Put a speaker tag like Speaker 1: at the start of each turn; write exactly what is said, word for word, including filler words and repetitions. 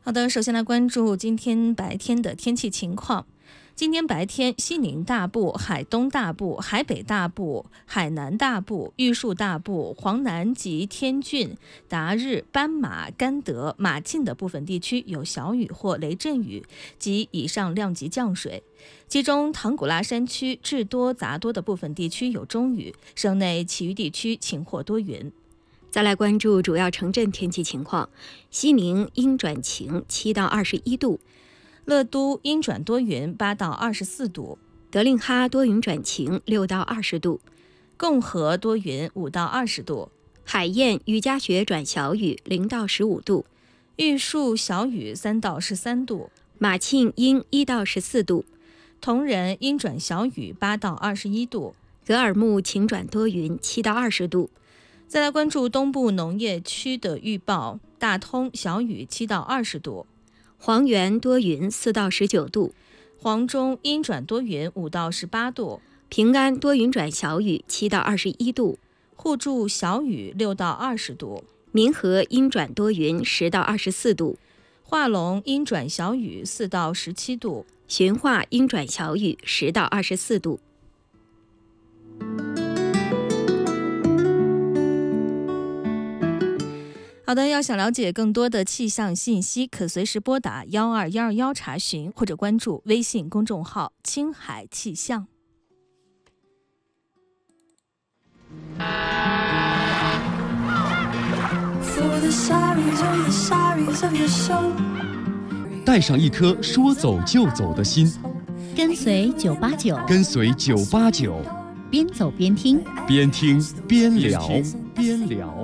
Speaker 1: 好的，首先来关注今天白天的天气情况。今天白天，西宁大部、海东大部、海北大部、海南大部、玉树大部、黄南及天峻、达日、斑马、甘德、马沁的部分地区有小雨或雷阵雨及以上量级降水，其中唐古拉山区至多杂多的部分地区有中雨，省内其余地区晴或多云。
Speaker 2: 再来关注主要城镇天气情况。西宁阴转晴，七到二十一度；
Speaker 1: 乐都阴转多云，八到二十四度；
Speaker 2: 德令哈多云转晴，六到二十度；
Speaker 1: 共和多云，五到二十度；
Speaker 2: 海晏雨夹雪转小雨，零到十五度；
Speaker 1: 玉树小雨，三到十三度；
Speaker 2: 马沁阴，一到十四度；
Speaker 1: 铜仁阴转小雨，八到二十一度；
Speaker 2: 格尔木晴转多云，七到二十度。
Speaker 1: 再来关注东部农业区的预报，大通小雨，七到二十度；
Speaker 2: 黄原多云，四到十九度；
Speaker 1: 黄中阴转多云，五到十八度；
Speaker 2: 平安多云转小雨，七到二十一度；
Speaker 1: 互助小雨，六到二十度；
Speaker 2: 民和阴转多云，十到二十四度；
Speaker 1: 化龙阴转小雨，四到十七度；
Speaker 2: 循化阴转小雨，十到二十四度。
Speaker 1: 好的，要想了解更多的气象信息，可随时拨打幺二幺二幺查询，或者关注微信公众号“青海气象”。
Speaker 3: 带上一颗说走就走的心，
Speaker 4: 跟随九八九，
Speaker 3: 跟随九八九，
Speaker 4: 边走边听，
Speaker 3: 边听边聊，边聊。